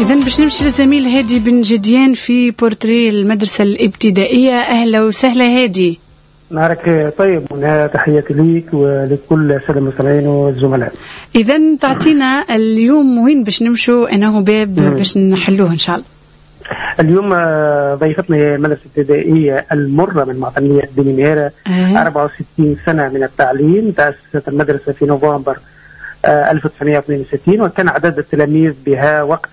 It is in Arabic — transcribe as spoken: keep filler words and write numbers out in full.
إذن باش نمشي للزميل هادي بن جديان في بورتري المدرسة الابتدائية. أهلا وسهلا هادي. نهارك طيب، تحياتي ليك ولكل السادة المستمعين والزملاء. إذن تعطينا اليوم وين باش نمشوا أنه باب باش نحلوه إن شاء الله. اليوم ضيفتنا مدرسة ابتدائية المرة من معطنية دينيميرا. آه. أربعة وستين سنة من التعليم. تأسست المدرسة في نوفمبر ألف وتسعمائة واثنين وستين، وكان عدد التلاميذ بها وقت